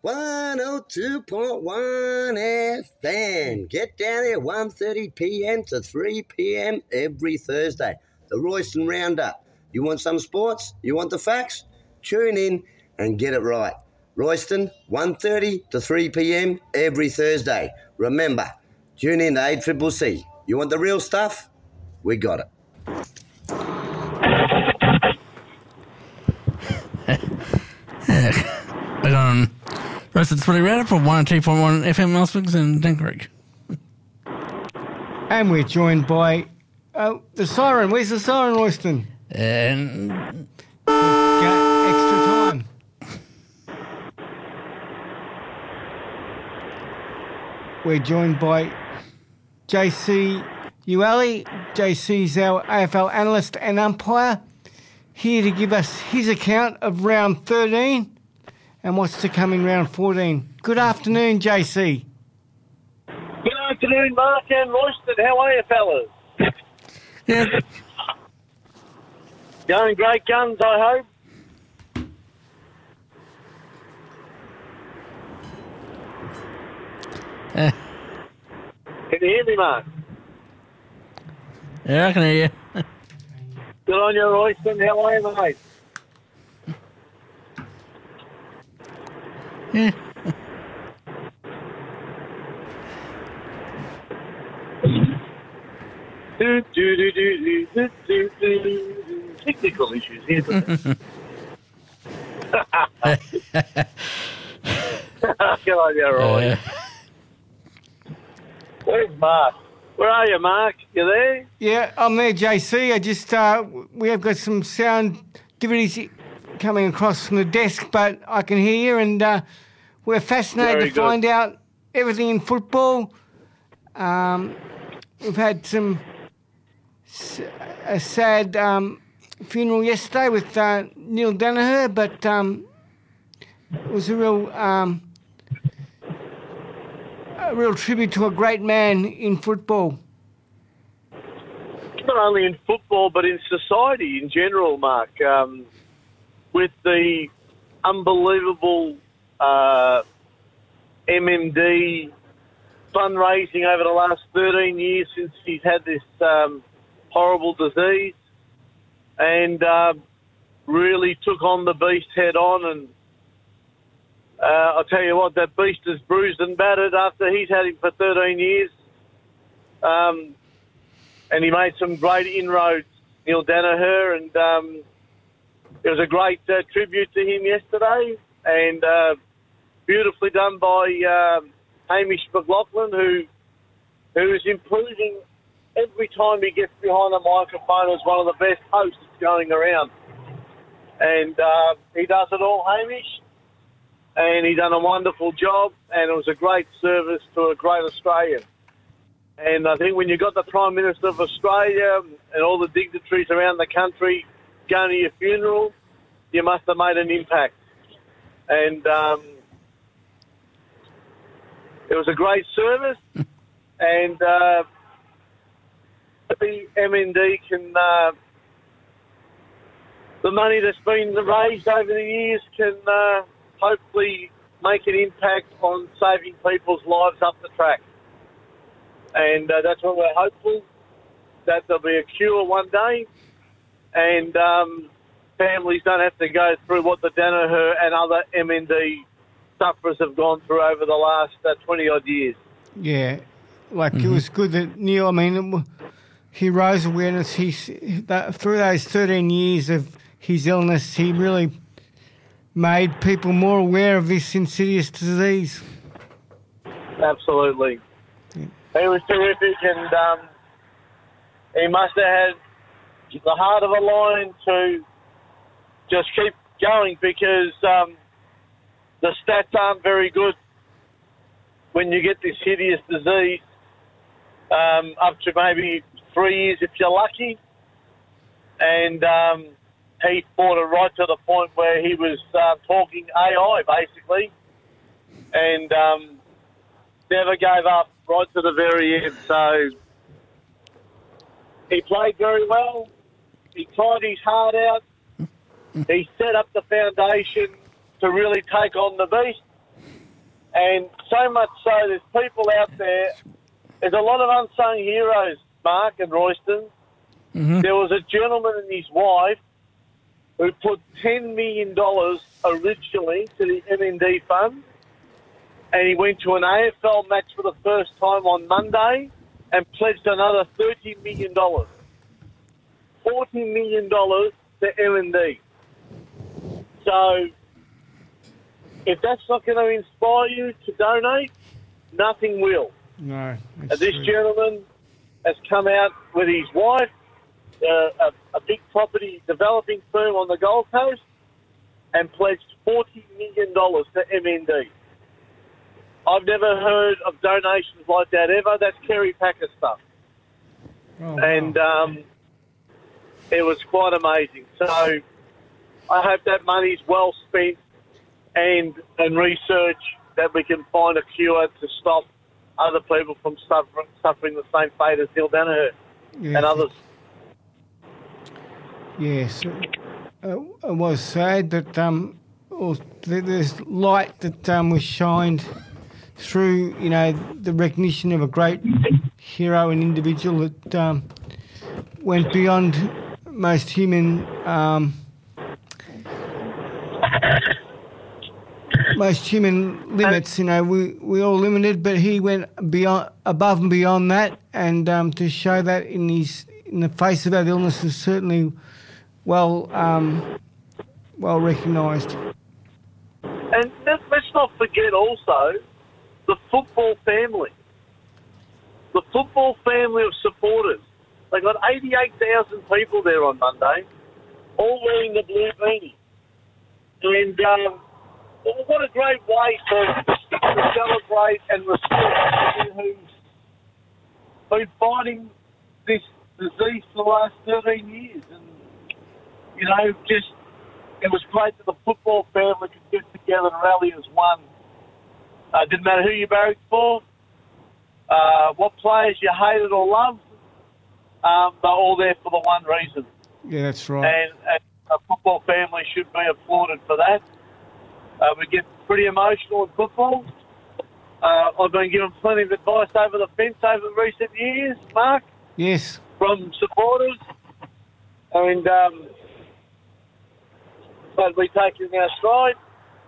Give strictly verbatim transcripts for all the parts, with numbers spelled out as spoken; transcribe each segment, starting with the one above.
one oh two point one F M. Get down there one thirty p.m. to three p.m. every Thursday. The Royston Roundup. You want some sports? You want the facts? Tune in and get it right. Royston, one thirty to three p.m. every Thursday. Remember, tune in to A C C C. You want the real stuff? We got it. We're on Roasted Spotty Roundup for one oh two point one F M Elswigs and Den Creek. And we're joined by uh, the Siren. Where's the Siren, Royston? And Ga- extra time. We're joined by J C Ueli. J C's our A F L analyst and umpire, here to give us his account of round thirteen and what's to come in round fourteen. Good afternoon, J C. Good afternoon, Mark and Royston. How are you, fellas? yeah, Going great guns, I hope. uh, Can you hear me, Mark? yeah, I can hear you. Good on you, Royston. How are you, mate? Yeah. Do, do, do, do, do, do, do, do. Technical issues here. Good on you, Roy. Uh, Where's Mark? Where are you, Mark? You there? Yeah, I'm there, J C. I just, uh, we have got some sound difficulties coming across from the desk, but I can hear you, and uh, we're fascinated Very to good. find out everything in football. Um, we've had some s- a sad um, funeral yesterday with uh, Neil Danaher, but um, it was a real um, a real tribute to a great man in football. Not only in football, but in society in general, Mark. Um, with the unbelievable uh, M M D fundraising over the last thirteen years since he's had this um, horrible disease, and uh, really took on the beast head on. And uh, I'll tell you what, that beast is bruised and battered after he's had him for thirteen years. Um, and he made some great inroads, Neil Danaher, and um, it was a great uh, tribute to him yesterday, and uh, beautifully done by um, Hamish McLaughlin, who who is improving every time he gets behind the microphone as one of the best hosts going around. And uh, he does it all, Hamish, and he done a wonderful job, and it was a great service to a great Australian. And I think when you got the Prime Minister of Australia and all the dignitaries around the country going to your funeral, you must have made an impact. And um, it was a great service, and uh, the M N D can, uh, the money that's been raised over the years can uh, hopefully make an impact on saving people's lives up the track. And uh, that's what we're hopeful, that there'll be a cure one day, and um, families don't have to go through what the Danaher and other M N D sufferers have gone through over the last uh, twenty-odd years. Yeah, like Mm-hmm. it was good that Neil, I mean, it, wa- he rose awareness. He, that, through those thirteen years of his illness, he really made people more aware of this insidious disease. Absolutely. He was terrific, and um, he must have had the heart of a lion to just keep going, because um, the stats aren't very good when you get this hideous disease, um, up to maybe three years if you're lucky. And um, he fought it right to the point where he was uh, talking A I, basically, and um, never gave up right to the very end. So he played very well. He tried his heart out. He set up the foundation to really take on the beast. And so much so, there's people out there, there's a lot of unsung heroes, Mark and Royston. Mm-hmm. There was a gentleman and his wife who put ten million dollars originally to the M N D fund, and he went to an A F L match for the first time on Monday and pledged another thirty million dollars. forty million dollars to M N D. So, if that's not going to inspire you to donate, nothing will. No. Uh, this true. gentleman has come out with his wife, uh, a, a big property developing firm on the Gold Coast, and pledged forty million dollars to M N D. I've never heard of donations like that ever. That's Kerry Packer stuff. Oh, wow. And um, it was quite amazing. So I hope that money's well spent and, and research that we can find a cure to stop other people from suffering, suffering the same fate as Neil Danaher yes. and others. Yes. Uh, it was sad that um, there's light that um, was shined through, you know, the recognition of a great hero and individual that um, went beyond most human um, most human limits. You know, we we all limited, but he went beyond, above and beyond that, and um, to show that in his in the face of that illness is certainly well um, well recognised. And let's not forget also the football family. The football family of supporters. They got eighty-eight thousand people there on Monday, all wearing the blue beanie. And um, what a great way to, to celebrate and respect who's been fighting this disease for the last thirteen years. And, you know, just it was great that the football family could get together and rally as one. Uh, didn't matter who you barracked for, uh, what players you hated or loved, um, they're all there for the one reason. Yeah, that's right. And, and a football family should be applauded for that. Uh, we get pretty emotional in football. Uh, I've been given plenty of advice over the fence over recent years, Mark. Yes. From supporters. And um, but we take it in our stride.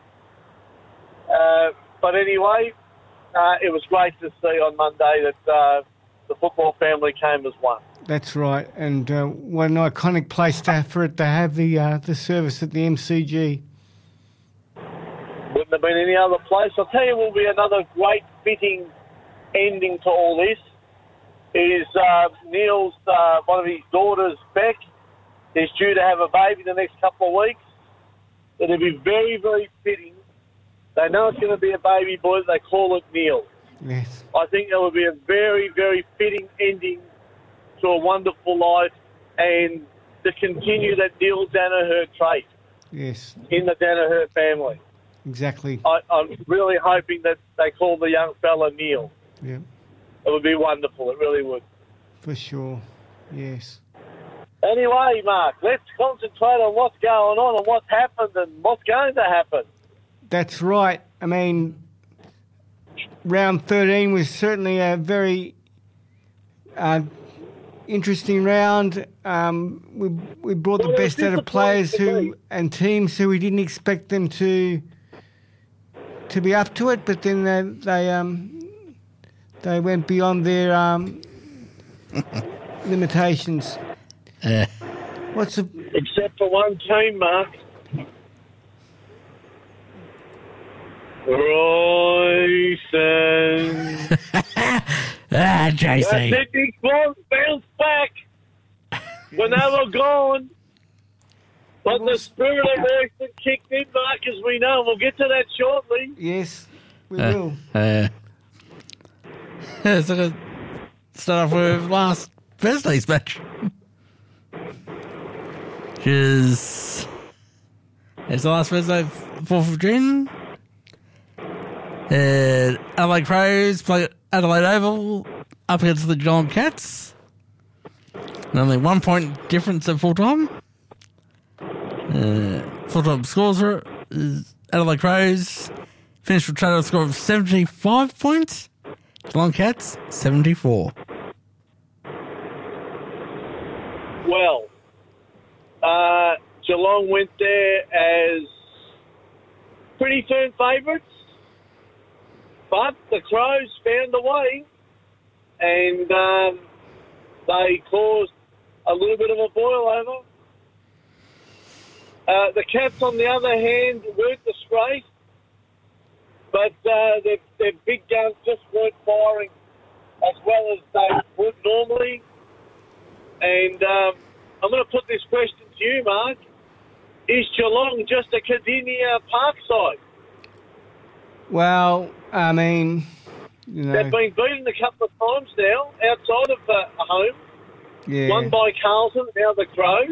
Uh, But anyway, uh, it was great to see on Monday that uh, the football family came as one. That's right, and uh, what an iconic place to have, for it to have the uh, the service at the M C G. Wouldn't have been any other place. I'll tell you, will be another great fitting ending to all this. Is uh, Neil's uh, one of his daughters, Beck, is due to have a baby in the next couple of weeks. It'll be very, very fitting. They know it's going to be a baby boy. They call it Neil. Yes. I think it will be a very, very fitting ending to a wonderful life and to continue that Neil Danaher trait Yes. in the Danaher family. Exactly. I, I'm really hoping that they call the young fella Neil. Yeah. It would be wonderful. It really would. For sure. Yes. Anyway, Mark, let's concentrate on what's going on and what's happened and what's going to happen. That's right. I mean, round thirteen was certainly a very uh, interesting round. Um, we we brought the Well, best out of players who and teams who we didn't expect them to to be up to it, but then they they um they went beyond their um limitations. Uh. What's the Except for one team, Mark. Royston. Ah, J C. That's it, these balls bounced back when they were gone. But the spirit of Royston kicked in, Mark, as we know. We'll get to that shortly. Yes, we Uh, will. Uh, so let's start off with last Thursday's match. Which is... It's the last Thursday, fourth of June. Uh, Adelaide Crows play at Adelaide Oval up against the Geelong Cats. And only one point difference at full time. Uh, full time scores for is Adelaide Crows finished with a total score of seventy-five points. Geelong Cats, seventy-four. Well, uh, Geelong went there as pretty firm favourites, but the Crows found a way, and um, they caused a little bit of a boil over. Uh, the Cats, on the other hand, weren't disgraced, but uh, their, their big guns just weren't firing as well as they would normally. And um, I'm going to put this question to you, Mark. Is Geelong just a Cardinia Park side? Well, I mean, you know. They've been beaten a couple of times now outside of uh, home. Yeah. One by Carlton, now the Crows.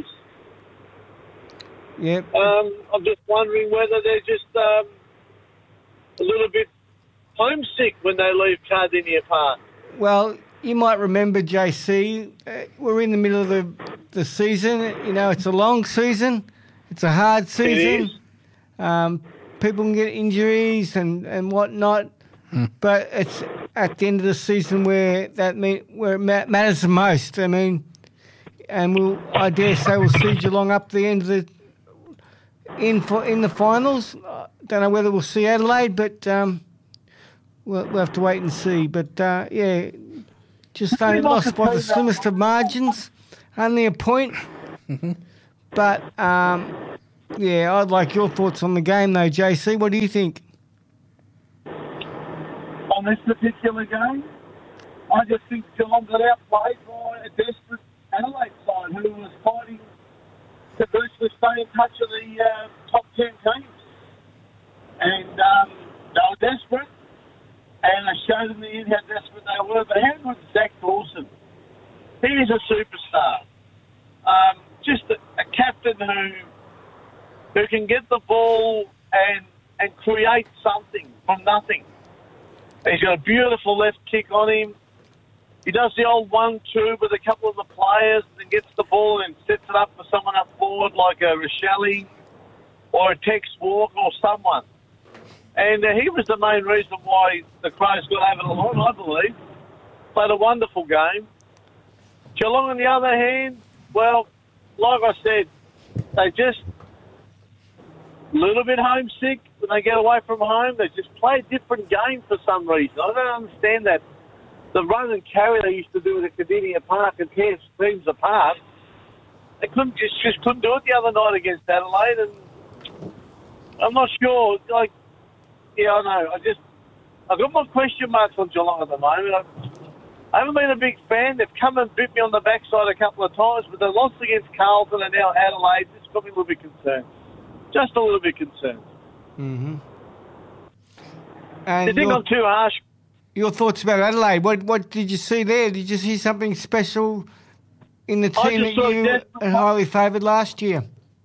Yep. Um, I'm just wondering whether they're just um, a little bit homesick when they leave Cardinia Park. Well, you might remember, J C, uh, we're in the middle of the, the season. You know, it's a long season. It's a hard season. It is. Um, people can get injuries and, and whatnot. Hmm. But it's at the end of the season where that mean, where it ma- matters the most. I mean, and we'll, I dare say we'll see Geelong up the end of the in for, in the finals. Uh, don't know whether we'll see Adelaide, but um, we'll, we'll have to wait and see. But uh, yeah, just only lost by the slimmest of margins, only a point. But um, yeah, I'd like your thoughts on the game, though, J C. What do you think? On this particular game, I just think Geelong got outplayed by a desperate Adelaide side who was fighting to virtually stay in touch with the uh, top ten teams. And um, they were desperate, and they showed in the end how desperate they were. But how good is Zach Dawson? He is a superstar. Um, just a, a captain who who can get the ball and and create something from nothing. He's got a beautiful left kick on him. He does the old one two with a couple of the players and gets the ball and sets it up for someone up forward like a Rochelle or a Tex Walker or someone. And uh, he was the main reason why the Crows got over the line, I believe. Played a wonderful game. Geelong, on the other hand, well, like I said, they just a little bit homesick when they get away from home. They just play a different game for some reason. I don't understand that. The run and carry they used to do at Cardinia Park and tear teams apart, they couldn't just, just couldn't do it the other night against Adelaide. And I'm not sure. Like, yeah, I know. I just I've got my question marks on Geelong at the moment. I, I haven't been a big fan. They've come and bit me on the backside a couple of times, but they lost against Carlton and now Adelaide. It's got me a little bit concerned. Just a little bit concerned. Mm-hmm. Do And you think your, I'm too harsh? your thoughts about Adelaide? What what did you see there? Did you see something special in the I team that just saw you desperate- had highly favoured last year?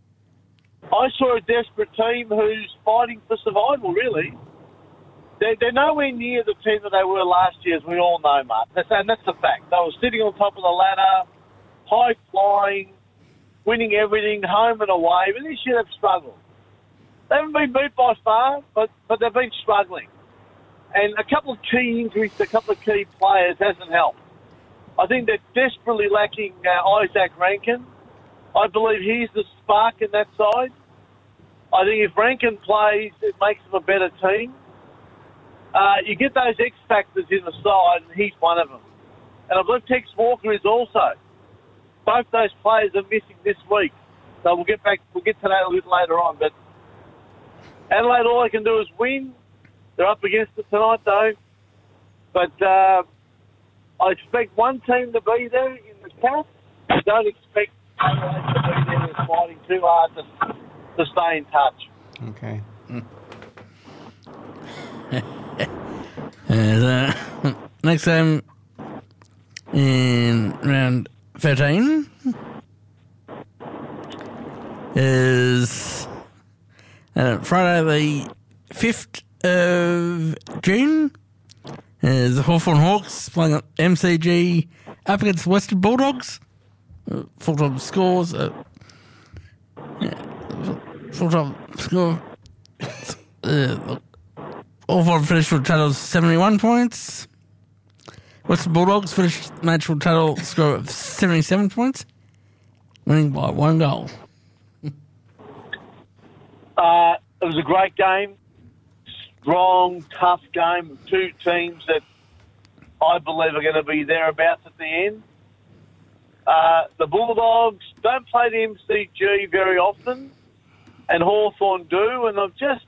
I saw a desperate team who's fighting for survival, really. They're, they're nowhere near the team that they were last year, as we all know, Mark. That's, and that's the fact. They were sitting on top of the ladder, high-flying, winning everything, home and away. But this year they've struggled. They haven't been beat by far, but, but they've been struggling. And a couple of key injuries to a couple of key players hasn't helped. I think they're desperately lacking uh, Isaac Rankin. I believe he's the spark in that side. I think if Rankin plays, it makes them a better team. Uh, you get those X factors in the side, and he's one of them. And I believe Tex Walker is also. Both those players are missing this week, so we'll get back. We'll get to that a little later on. But Adelaide, all they can do is win. They're up against it tonight, though. But uh, I expect one team to be there in the Cats. I don't expect Adelaide to be there and fighting too hard to, to stay in touch. Okay. And, uh, next game in round thirteen is uh, Friday the fifth of June. Is the Hawthorn Hawks playing at M C G up against the Western Bulldogs. Uh, full-time scores. Uh, yeah, full-time score. Uh, Hawthorn finished with a total of seventy-one points. Western Bulldogs finished the match with a total score of seventy-seven points, winning by one goal. Uh, it was a great game. Strong, tough game. Two teams that I believe are going to be thereabouts at the end. Uh, the Bulldogs don't play the M C G very often, and Hawthorn do, and I'm just,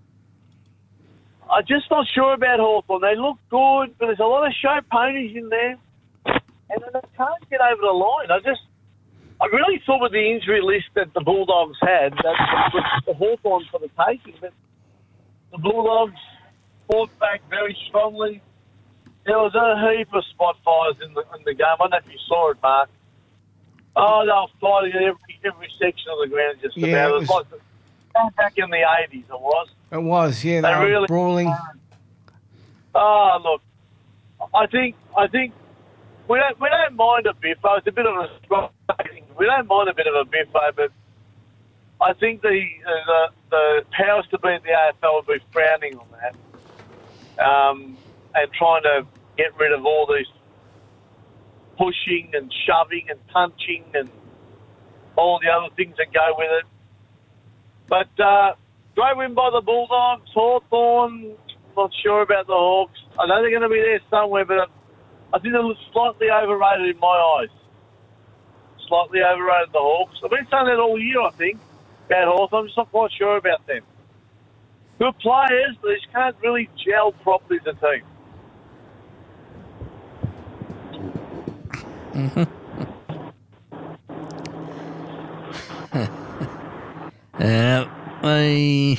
I'm just not sure about Hawthorn. They look good, but there's a lot of show ponies in there, and they can't get over the line. I just, I really thought with the injury list that the Bulldogs had, that was the Hawthorn for the taking, but the Bulldogs fought back very strongly. There was a heap of spot fires in the, in the game. I don't know if you saw it, Mark. Oh, they were fighting at every, every section of the ground just Yeah, about. it It was- was like back in the eighties, it was. It was, yeah, they, They were really- brawling. Oh, look, I think I think we don't we don't mind a biffo. It's a bit of a strong thing. We don't mind a bit of a biffo, but I think the uh, the, the powers to be at the A F L would be frowning on that, um, and trying to get rid of all these pushing and shoving and punching and all the other things that go with it. But uh, great win by the Bulldogs. Hawthorn, not sure about the Hawks. I know they're going to be there somewhere, but I think they're slightly overrated in my eyes. Slightly overrated the Hawks. I've been saying that all year, I think, about Hawthorn. I'm just not quite sure about them. Good players, but they just can't really gel properly as a team. Uh, the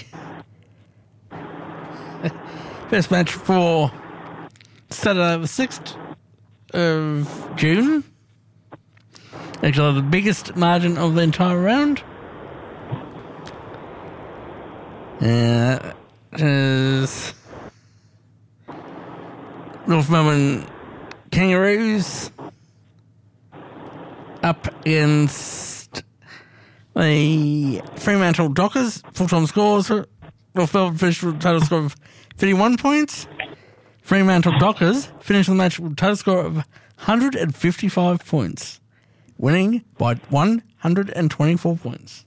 first match for Saturday the sixth of June. Actually, the biggest margin of the entire round. Uh, is North Melbourne Kangaroos up against the Fremantle Dockers. Full-time scores. North Melbourne finished with a total score of fifty-one points. Fremantle Dockers finished the match with a total score of one hundred fifty-five points, winning by one hundred twenty-four points.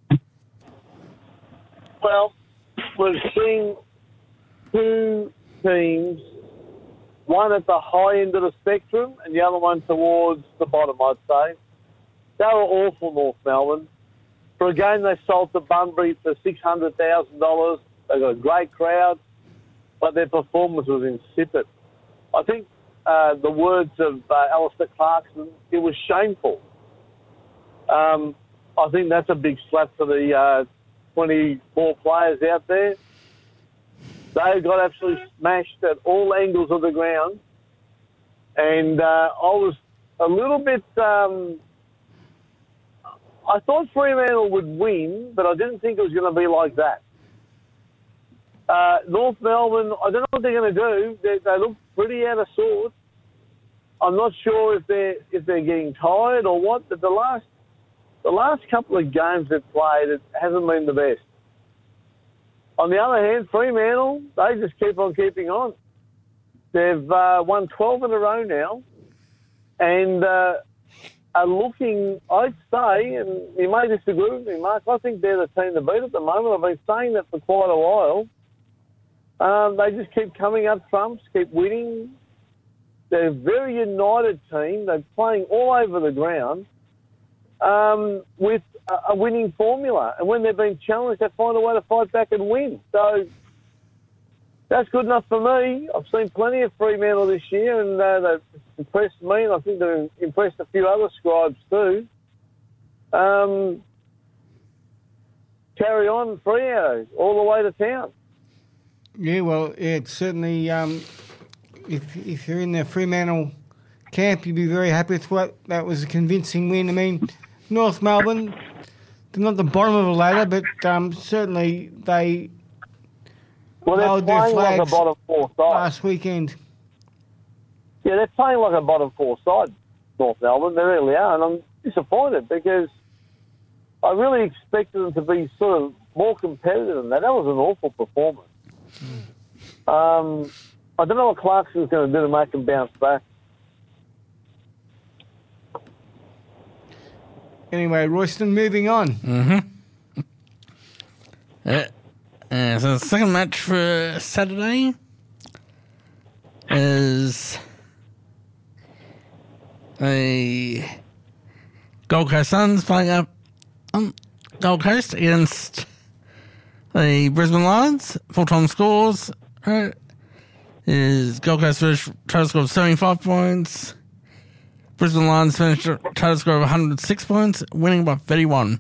Well, we've seen two teams, one at the high end of the spectrum and the other one towards the bottom, I'd say. They were awful, North Melbourne. For a game they sold to Bunbury for six hundred thousand dollars. They got a great crowd, but their performance was insipid. I think uh, the words of uh, Alistair Clarkson, it was shameful. Um, I think that's a big slap for the uh, twenty-four players out there. They got absolutely smashed at all angles of the ground. And uh, I was a little bit... Um, I thought Fremantle would win, but I didn't think it was going to be like that. Uh, North Melbourne, I don't know what they're going to do. They, they look pretty out of sorts. I'm not sure if they're if they're getting tired or what, but the last the last couple of games they've played, it hasn't been the best. On the other hand, Fremantle, they just keep on keeping on. They've uh, won twelve in a row now, and uh, are looking, I'd say, and you may disagree with me, Mark, I think they're the team to beat at the moment. I've been saying that for quite a while. Um, they just keep coming up trumps, keep winning. They're a very united team. They're playing all over the ground um, with a, a winning formula. And when they've been challenged, they find a way to fight back and win. So that's good enough for me. I've seen plenty of Fremantle this year, and uh, they've impressed me, and I think they've impressed a few other scribes too. Um, carry on, Freo, all the way to town. Yeah, well, yeah, it's certainly, um, if if you're in the Fremantle camp, you'd be very happy with what that was a convincing win. I mean, North Melbourne, they're not the bottom of the ladder, but um, certainly they Well, they're lowered their playing like a flags bottom four side. last weekend. Yeah, they're playing like a bottom four side, North Melbourne. They really are, and I'm disappointed because I really expected them to be sort of more competitive than that. That was an awful performance. Um, I don't know what Clarkson's going to do to make them bounce back. Anyway, Royston, moving on. Mm-hmm. Uh, uh, so the second match for Saturday is the Gold Coast Suns playing up on Gold Coast against the Brisbane Lions. Full-time scores uh, is Gold Coast finished total score of seventy-five points. Brisbane Lions finished a total score of one hundred six points, winning by thirty-one.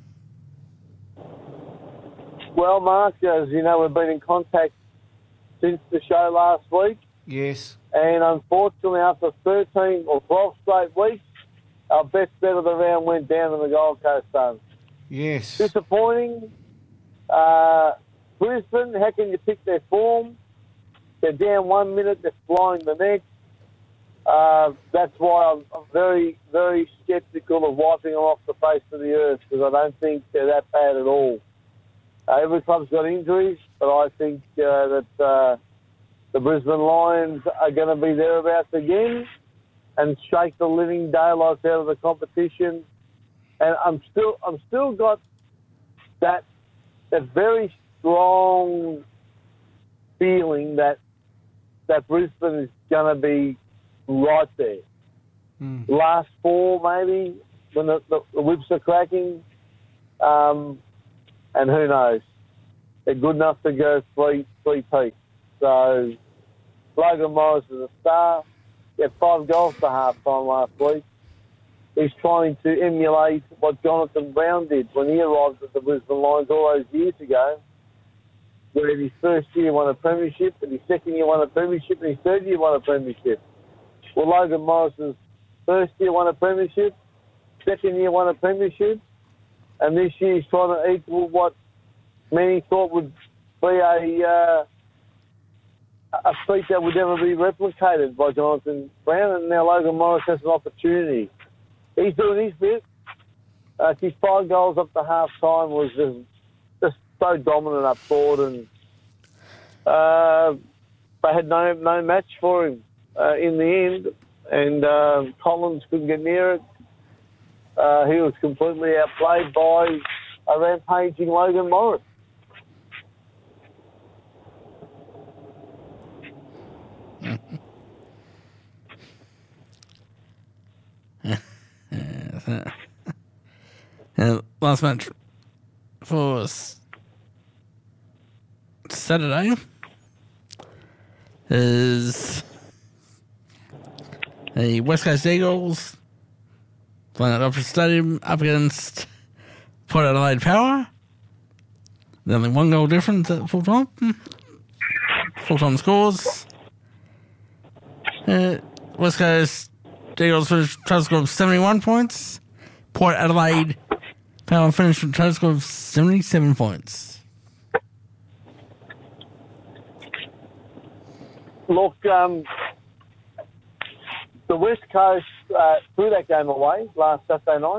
Well, Mark, as you know, we've been in contact since the show last week. Yes. And unfortunately, after thirteen or twelve straight weeks, our best bet of the round went down to the Gold Coast Suns. Yes. Disappointing. Uh, Brisbane, how can you pick their form? They're down one minute, they're flying the next. Uh, that's why I'm, I'm very, very sceptical of wiping them off the face of the earth, because I don't think they're that bad at all. Uh, every club's got injuries, but I think uh, that uh, the Brisbane Lions are going to be thereabouts again and shake the living daylights out of the competition. And I'm still, I'm still got that that very strong feeling that that Brisbane is going to be right there. Mm. Last four, maybe, when the, the, the whips are cracking. Um, and who knows? They're good enough to go three, three peats. So, Logan Morris is a star. He had five goals to half-time last week. He's trying to emulate what Jonathan Brown did when he arrived at the Brisbane Lions all those years ago, where in his first year won a premiership, and his second year won a premiership, and his third year won a premiership. Well, Logan Morris's first year won a premiership, second year won a premiership, and this year he's trying to equal what many thought would be a uh, a feat that would never be replicated by Jonathan Brown, and now Logan Morris has an opportunity. He's doing his bit. Uh, his five goals up to half-time was just, just so dominant up forward, and uh, they had no no match for him uh, in the end, and uh, Collins couldn't get near it. Uh, he was completely outplayed by a rampaging Logan Morris. uh, last match for s- Saturday is the West Coast Eagles playing at Opera Stadium up against Port Adelaide Power. There's only one goal difference at full time. Full time scores. Uh, West Coast Eagles finished total score of seventy-one points. Port Adelaide Power finished with a total score of seventy-seven points. Look, um, the West Coast uh, threw that game away last Saturday night.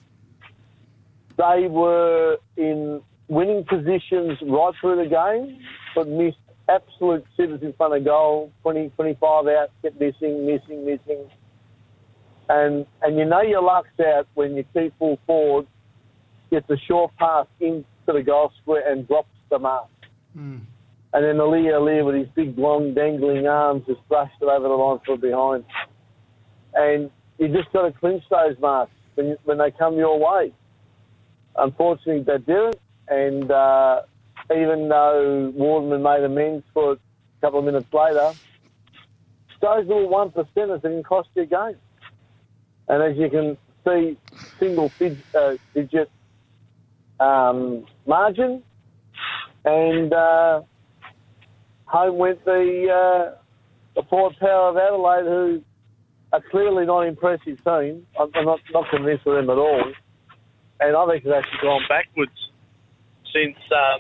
They were in winning positions right through the game, but missed absolute sitters in front of goal, twenty, twenty-five out, kept missing, missing, missing. And and you know your luck's out when you keep full forward, gets a short pass into the goal square and drops the mark. Mm. And then Alia Alia with his big, long, dangling arms just brushed it over the line from behind. And you just got to clinch those marks when, when they come your way. Unfortunately, they didn't. And uh, even though Waterman made amends for it a couple of minutes later, those little one percenters that can cost you a game. And as you can see, single uh, digit um, margin. And uh, home went the, uh, the Port Power of Adelaide, who are clearly not an impressive team. I'm I'm not, not convinced with them at all. And I think they've actually gone backwards since um,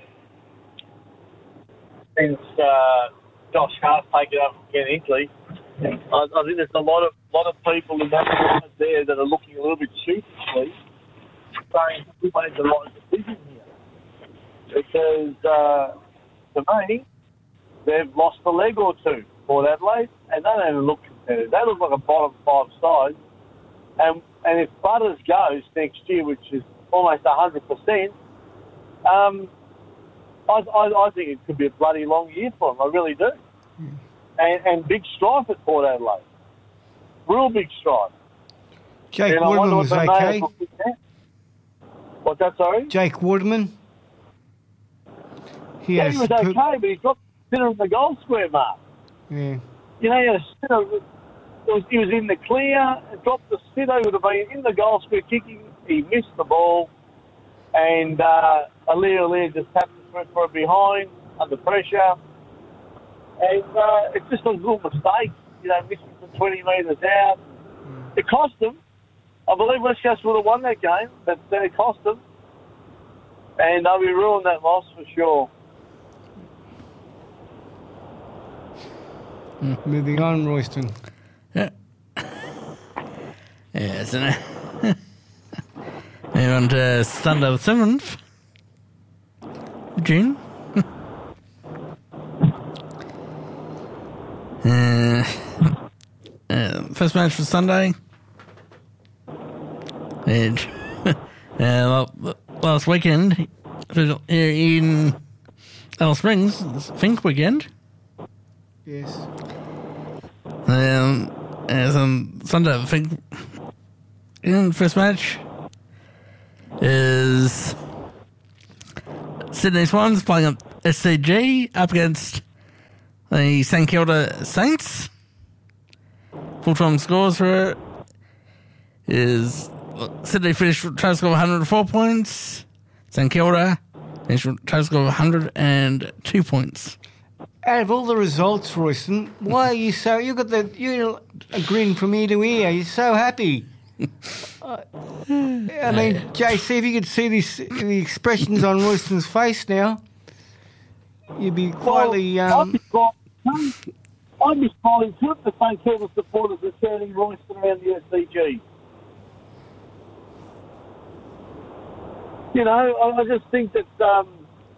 since uh, Josh Hart's taken up Ken Hinkley. I, I think there's a lot of lot of people in that side there that are looking a little bit sheepishly, saying we made the right decision here. Because uh, to me, they've lost a leg or two, Port Adelaide, and they don't even look competitive. They look like a bottom five side. And and if Butters goes next year, which is almost one hundred percent, um, I, I, I think it could be a bloody long year for them. I really do. Mm. And, and big strife at Port Adelaide. Real big strife. Jake and Waterman was okay. What's that, sorry? Jake Waterman. He, yeah, he was okay, but he got the sitter in the goal square, Mark. Yeah. You know, he had a sitter. It was, he was in the clear, dropped the sitter, would have been in the goal square kicking. He missed the ball, and uh, Alia Alia just tapped it for a behind under pressure. And uh, it's just a little mistake, you know, missing from twenty metres out. Mm. It cost them. I believe West Coast would have won that game, but uh, it cost them. And they'll be ruined that loss for sure. Mm. Moving on, Royston. Yeah. Yeah, isn't it? Moving on to Sunday the seventh of June. uh, uh, first match for Sunday. And uh, last weekend, here in Alice Springs, Fink weekend. Yes. Um, as on Sunday, I think in the first match is Sydney Swans playing up S C G up against the St Kilda Saints. Full-time scores for it is Sydney finished with a total score of one hundred four points. St Kilda finished with a total score of one hundred two points. Out of all the results, Royston, why are you so... You got the you a grin from ear to ear. You're so happy. uh, I mean, J C, if you could see this, the expressions on Royston's face now, you'd be quietly... Well, um, I'd be smiling, I'd be smiling too if the St Kilda supporters are turning Royston around the S C G. You know, I, I just think that... Um,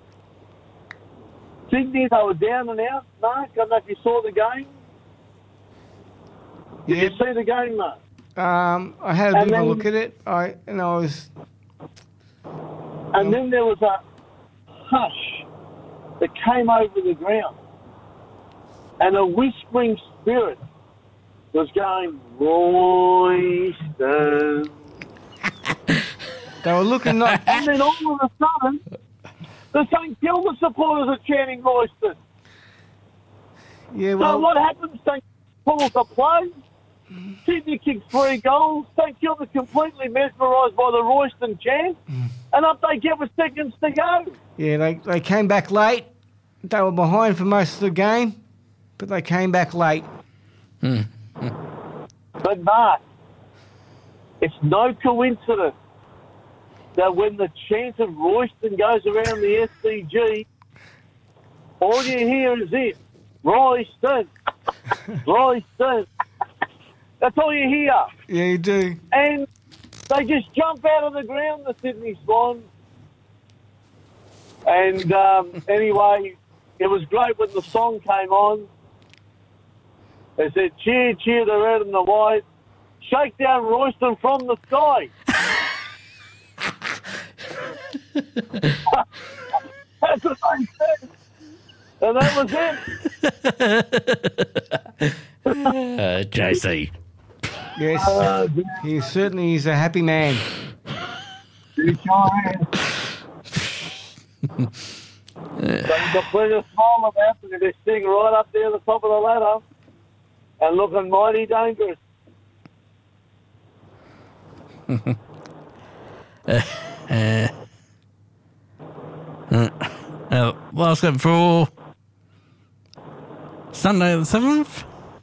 Sydney, they were down and out, Mark. I don't know if you saw the game. Did yeah. you see the game, Mark? Um, I had a and bit then, of a look at it, I and I was... And then there was a hush that came over the ground. And a whispering spirit was going, Royston. They were looking like... And then all of a sudden... The St Kilda supporters are chanting Royston. Yeah, well... So what happens? St Kilda a play. Sydney kicked three goals. St Kilda completely mesmerised by the Royston chant. Mm. And up they get with seconds to go. Yeah, they, they came back late. They were behind for most of the game, but they came back late. Mm. Mm. But, Mark, it's no coincidence that when the chant of Royston goes around the S C G, all you hear is it, Royston, Royston. That's all you hear. Yeah, you do. And they just jump out of the ground, the Sydney Swans. And um, anyway, it was great when the song came on. They said, cheer, cheer the red and the white, shake down Royston from the sky. That's what I said. And that was it. uh, J C. Yes, uh, he certainly is a happy man. He sure is. So he's got plenty of smile about it. They're sitting right up there at the top of the ladder and looking mighty dangerous. uh, uh. Uh, uh, last game for Sunday the seventh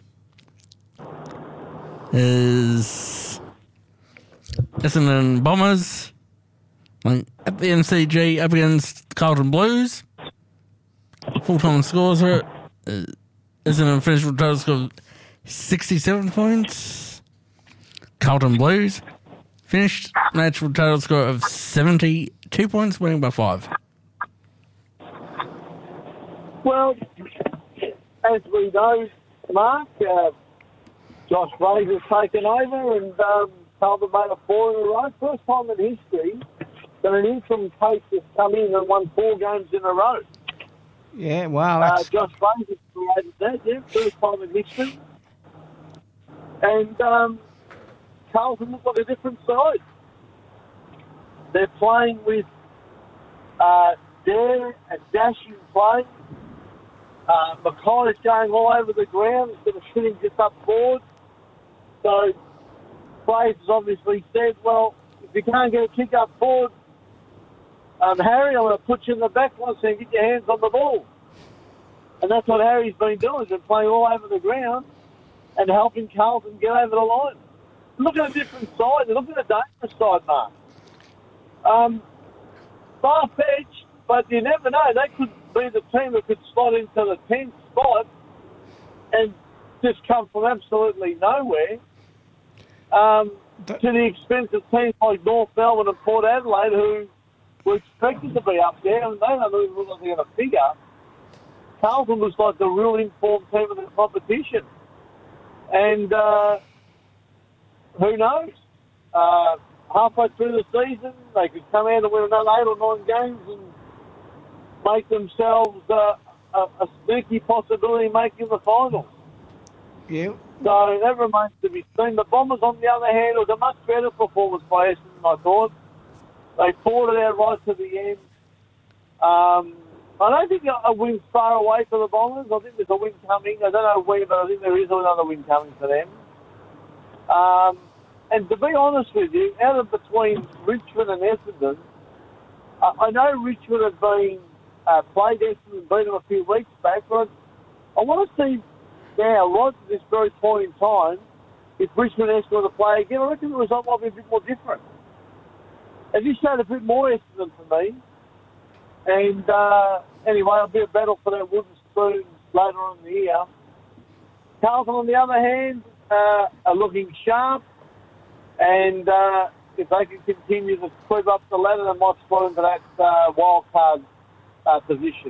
is Essendon Bombers like, at the M C G up against Carlton Blues. Full-time scores are uh, Essendon finished with a total score of sixty-seven points. Carlton Blues finished match with a total score of seventy-two points, winning by five. Well, as we know, Mark, uh, Josh Fraser's taken over and um, Carlton made a four in a row. First time in history that an interim coach has come in and won four games in a row. Yeah, wow. Uh, That's, Josh Fraser created that, yeah, first time in history. And um, Carlton look like a different side. They're playing with uh, Dare and dashing play. Uh, Mackay's going all over the ground instead of shooting just up forward. So Fraser's obviously said, well, if you can't get a kick up forward, um, Harry, I'm going to put you in the back line and get your hands on the ball. And that's what Harry's been doing. He's been playing all over the ground and helping Carlton get over the line. Look at a different side. Look at a dangerous side, Mark. Um, far-fetched, but you never know. They could be the team that could slot into the tenth spot and just come from absolutely nowhere. Um, to the expense of teams like North Melbourne and Port Adelaide, who were expected to be up there, and they don't even look like they're going to figure. Carlton looks like the real informed team of the competition. And uh, who knows? Uh, halfway through the season, they could come out and win another eight or nine games and make themselves uh, a, a sneaky possibility of making the finals. yeah. So that remains to be seen. The Bombers, on the other hand, was a much better performance by Essendon than I thought. They fought it out right to the end. Um, I don't think a win's far away for the Bombers. I think there's a win coming. I don't know when, but I think there is another win coming for them. Um, and to be honest with you, out of between Richmond and Essendon, I, I know Richmond have been uh, played Essendon and beat them a few weeks back, but I want to see now, right at this very point in time, if Richmond and Essendon were to play again, I reckon the result might be a bit more different. And this showed a bit more Essendon for me. And uh, anyway, it'll be a battle for that wooden spoon later on in the year. Carlton, on the other hand, uh, are looking sharp. And uh, if they can continue to creep up the ladder, they might slot into that uh, wild card uh, position.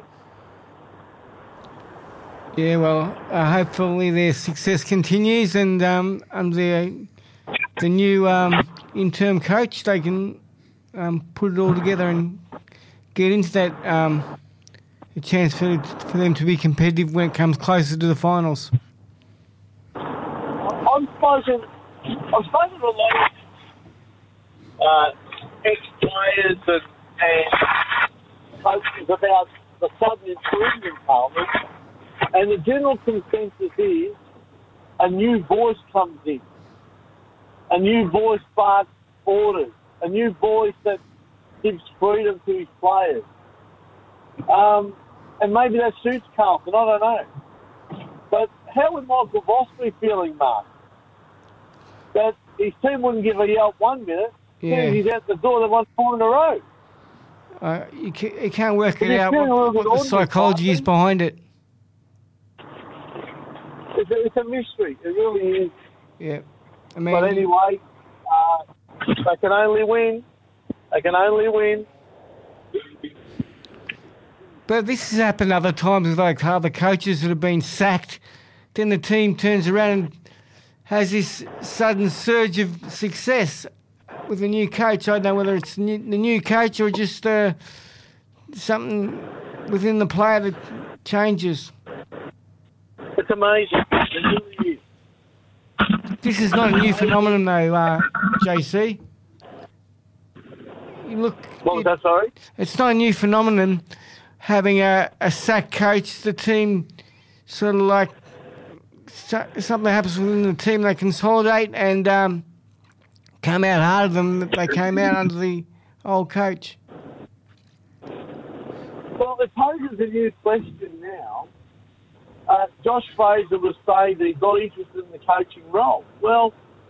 Yeah, well, uh, hopefully their success continues, and um, under the, the new um, interim coach, they can um, put it all together and get into that um, a chance for for them to be competitive when it comes closer to the finals. I'm spoken, I've spoken to a lot of uh, ex-players and, and coaches about the sudden improvement in Carlton. And the general consensus is a new voice comes in. A new voice sparks orders. A new voice that gives freedom to his players. Um, and maybe that suits Carlton, I don't know. But how would Michael Voss be feeling, Mark? That his team wouldn't give a yelp one minute, Yeah. as he's out the door, they won four in a row. Uh, you, ca- you can't work it It's out been a what, little what bit the ordinary, psychology is Carlton. behind it. It's a, it's a mystery. It really is. Yeah. I mean, But anyway, uh, they can only win. They can only win. But this has happened other times with like other coaches that have been sacked. Then the team turns around and has this sudden surge of success with a new coach. I don't know whether it's new, the new coach or just uh, something within the player that changes. It's amazing. It really is. This is not a new phenomenon though, uh, J C. You look, What was it- that, sorry? it's not a new phenomenon having a, a sack coach. The team sort of like so, something happens within the team, they consolidate and um, come out harder than they came out under the old coach. Well, it poses a new question now. Uh, Josh Fraser was saying that he's not interested in the coaching role. Well,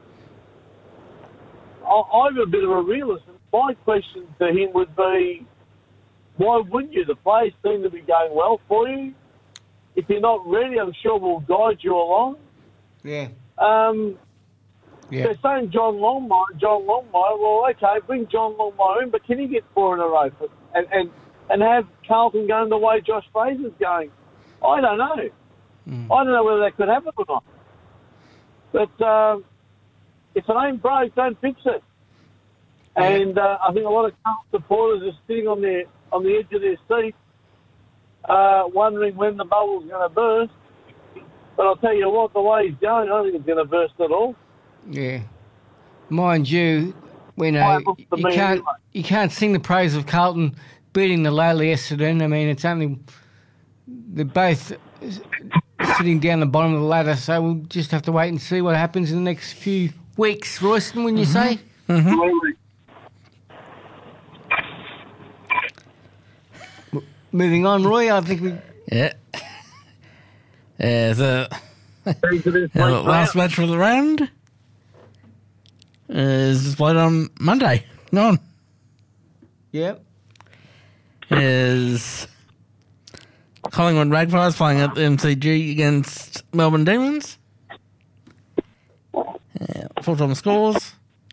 I- I'm a bit of a realist. And my question to him would be, why wouldn't you? The players seem to be going well for you. If you're not ready, I'm sure we'll guide you along. Yeah. Um, Yeah. They're saying John Longmire, John Longmire. Well, okay, bring John Longmire in, but can he get four in a row for, and, and and have Carlton going the way Josh Fraser's going? I don't know. Mm. I don't know whether that could happen or not. But uh, if it ain't broke, don't fix it. Yeah. And uh, I think a lot of Carlton supporters are sitting on their on the edge of their seat, uh, wondering when the bubble's going to burst. But I'll tell you what, the way he's going, I don't think it's going to burst at all. Yeah, mind you, when uh, you can't anyway. you can't sing the praise of Carlton beating the lowly Essendon. I mean, it's only they're both sitting down the bottom of the ladder, so we'll just have to wait and see what happens in the next few weeks. Royston, wouldn't you mm-hmm. say? Mm-hmm. Moving on, Roy, I think we... Yeah. Yeah, the, the last match for the round is played on Monday. Go on. Yep. Is Collingwood Magpies playing at the M C G against Melbourne Demons. Yeah, full-time scores.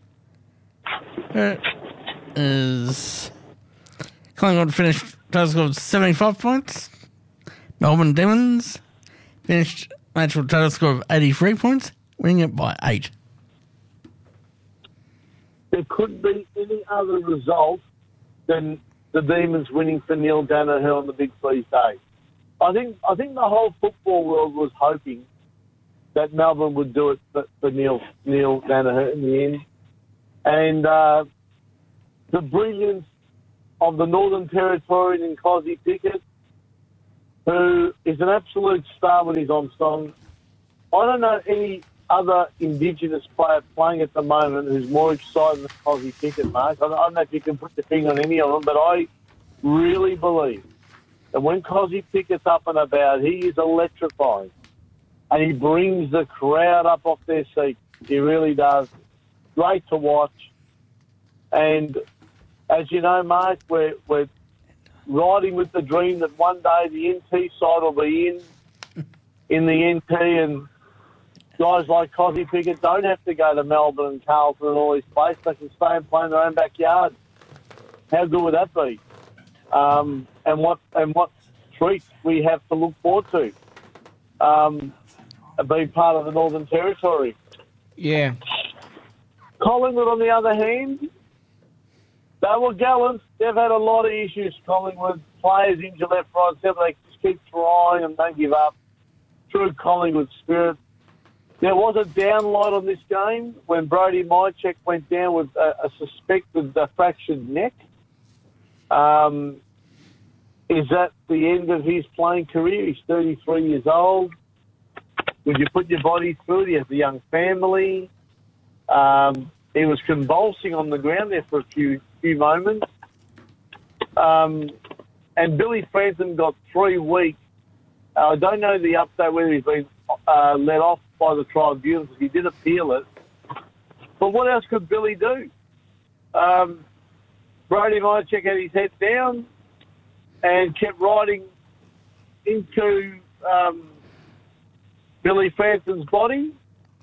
It is Collingwood finished total score of seventy-five points. Melbourne Demons finished match with a total score of eighty-three points, winning it by eight. There couldn't be any other result than the Demons winning for Neil Danaher on the Big Freeze Day. I think I think the whole football world was hoping that Melbourne would do it for, for Neil Neil Danaher in the end. And uh, the brilliance of the Northern Territorian in Cosy Pickett, who is an absolute star when he's on song. I don't know any other Indigenous player playing at the moment who's more exciting than Cosy Pickett, Mark. I don't know if you can put your finger on any of them, but I really believe that when Cosy Pickett's up and about, he is electrifying. And he brings the crowd up off their seat. He really does. Great to watch. And as you know, Mark, we're, we're riding with the dream that one day the N T side will be in, in the N T, and guys like Cosy Pickett don't have to go to Melbourne and Carlton and all these places. They can stay and play in their own backyard. How good would that be? Um, and what and what treat we have to look forward to, um, being part of the Northern Territory. Yeah. Collingwood, on the other hand, they were gallant. They've had a lot of issues, Collingwood. Players injured left, right, center. They just keep trying and don't give up. True Collingwood spirit. There was a downlight on this game when Brody Mychek went down with a, a suspected uh, fractured neck. Um, is that the end of his playing career? He's thirty-three years old. Would you put your body through it? He has a young family. Um, he was convulsing on the ground there for a few few moments. Um, and Billy Frampton got three weeks. Uh, I don't know the update whether he's been uh, let off by the tribunal because he did appeal it. But what else could Billy do? Um, Brody Mychek had his head down and kept riding into um, Billy Frampton's body.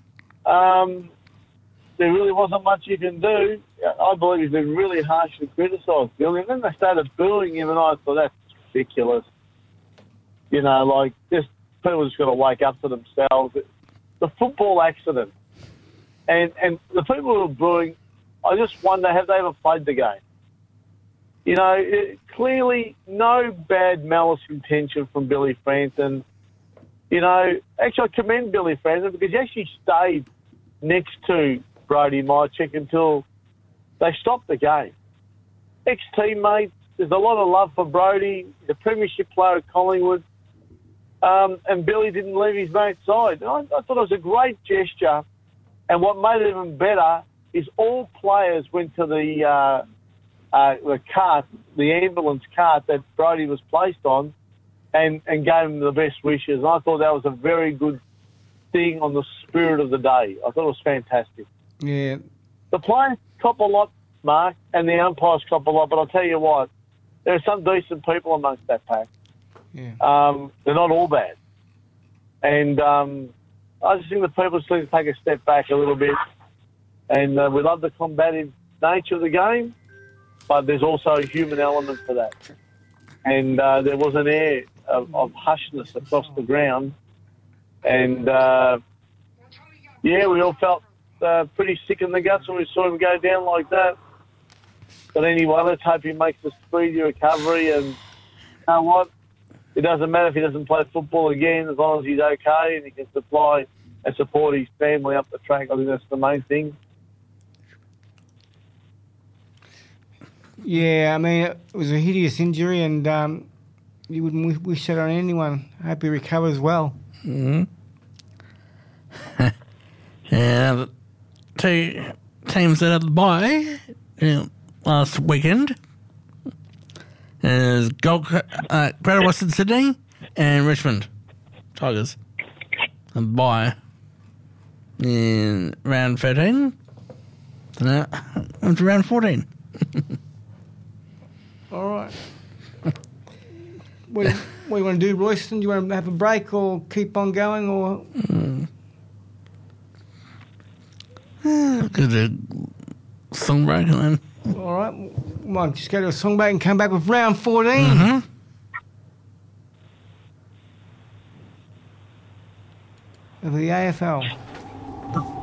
Um, there really wasn't much you can do. I believe he's been really harshly criticised, Billy. And then they started booing him, and I thought, that's ridiculous. You know, like, just people just got to wake up to themselves. The football accident. And and the people who are booing, I just wonder, have they ever played the game? You know, it, clearly no bad malice intention from Billy Frampton. You know, actually I commend Billy Frampton because he actually stayed next to Brody Mychek until they stopped the game. Ex-teammates, there's a lot of love for Brody, the premiership player at Collingwood, um, and Billy didn't leave his mate's side. I, I thought it was a great gesture, and what made it even better is all players went to the uh, uh, the cart, the ambulance cart that Brody was placed on, and, and gave him the best wishes. And I thought that was a very good thing on the spirit of the day. I thought it was fantastic. Yeah. The players cop a lot, Mark, and the umpires cop a lot, but I'll tell you what, there are some decent people amongst that pack. Yeah. Um, they're not all bad. And um, I just think the people just need to take a step back a little bit. And uh, we love the combative nature of the game, but there's also a human element to that. And uh, there was an air of, of hushness across the ground And, uh, yeah, we all felt uh, pretty sick in the guts when we saw him go down like that. But anyway, let's hope he makes a speedy recovery. And you know what? It doesn't matter if he doesn't play football again, as long as he's okay and he can supply and support his family up the track. I think that's the main thing. Yeah, I mean, it was a hideous injury, and um, you wouldn't wish that on anyone. I hope he recovers well. Mm-hmm. Yeah, the two teams that had the bye uh, last weekend is Gold, uh, Greater Western Sydney and Richmond Tigers. A bye in round thirteen. So now on to round fourteen. All right. What, what do you want to do, Royston? Do you want to have a break or keep on going? Or Mm. Uh, Could do a song break and then. all right, we might just go to a song break and come back with round fourteen Mm-hmm. of the A F L.